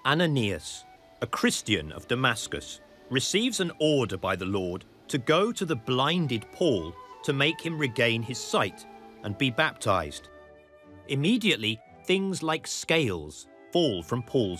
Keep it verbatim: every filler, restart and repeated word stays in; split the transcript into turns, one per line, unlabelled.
Ananias, a Christian of Damascus, receives an order by the Lord to go to the blinded Paul to make him regain his sight and be baptized. Immediately, things like scales fall from Paul's